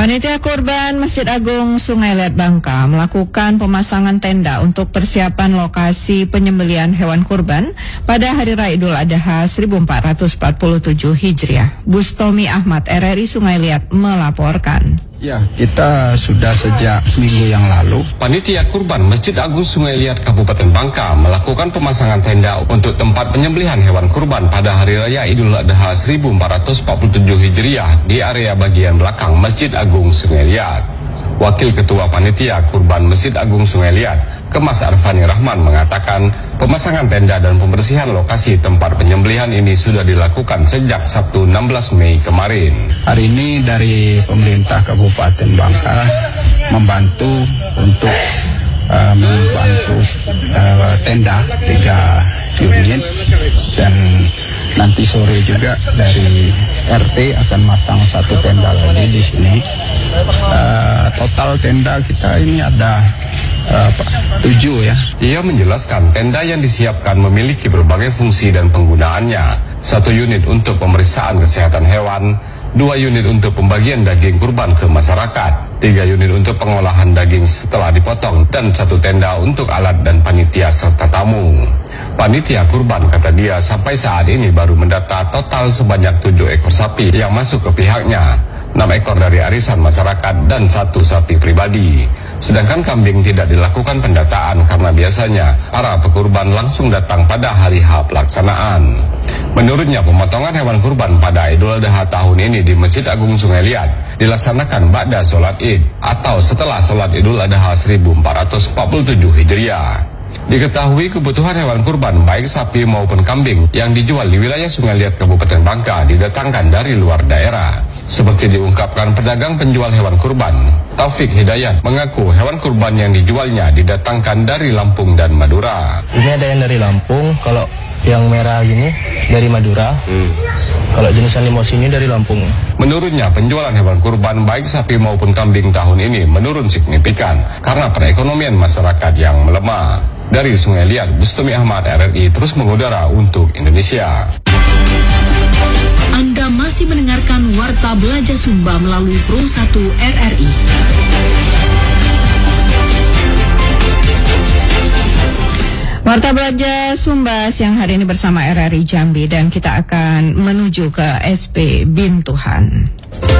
Panitia Kurban Masjid Agung Sungai Liat Bangka melakukan pemasangan tenda untuk persiapan lokasi penyembelihan hewan kurban pada Hari Raya Idul Adha 1447 Hijriah. Bustomi Ahmad, RRI Sungai Liat melaporkan. Ya, kita sudah sejak seminggu yang lalu. Panitia Kurban Masjid Agung Sungai Liat Kabupaten Bangka melakukan pemasangan tenda untuk tempat penyembelihan hewan kurban pada Hari Raya Idul Adha 1447 Hijriah di area bagian belakang Masjid Agung Sungai Liat. Wakil Ketua Panitia Kurban Masjid Agung Sungai Liat, Kemas Arfani Rahman mengatakan pemasangan tenda dan pembersihan lokasi tempat penyembelihan ini sudah dilakukan sejak Sabtu 16 Mei kemarin. Hari ini dari pemerintah Kabupaten Bangka membantu untuk membantu tenda 3 unit, dan nanti sore juga dari RT akan masang 1 tenda lagi di sini. Total tenda kita ini ada 7 ya. Ia menjelaskan tenda yang disiapkan memiliki berbagai fungsi dan penggunaannya. 1 unit untuk pemeriksaan kesehatan hewan, 2 unit untuk pembagian daging kurban ke masyarakat, 3 unit untuk pengolahan daging setelah dipotong, dan 1 tenda untuk alat dan panitia serta tamu. Panitia kurban, kata dia, sampai saat ini baru mendata total sebanyak 7 ekor sapi yang masuk ke pihaknya, 6 ekor dari arisan masyarakat dan 1 sapi pribadi. Sedangkan kambing tidak dilakukan pendataan karena biasanya para pekurban langsung datang pada hari H pelaksanaan. Menurutnya, pemotongan hewan kurban pada Idul Adha tahun ini di Masjid Agung Sungai Liat dilaksanakan ba'da sholat Id atau setelah sholat Idul Adha 1447 Hijriah. Diketahui kebutuhan hewan kurban baik sapi maupun kambing yang dijual di wilayah Sungai Liat Kabupaten Bangka didatangkan dari luar daerah. Seperti diungkapkan pedagang penjual hewan kurban, Taufik Hidayat mengaku hewan kurban yang dijualnya didatangkan dari Lampung dan Madura. Ini ada yang dari Lampung, kalau yang merah gini dari Madura, kalau jenis limos ini dari Lampung. Menurutnya, penjualan hewan kurban baik sapi maupun kambing tahun ini menurun signifikan karena perekonomian masyarakat yang melemah. Dari Sungai Liat, Bustomi Ahmad, RRI terus mengudara untuk Indonesia. Anda masih mendengarkan Warta Belanja Sumba melalui Pro 1 RRI. Warta Belanja Sumba siang hari ini bersama RRI Jambi, dan kita akan menuju ke SP Bintuhan.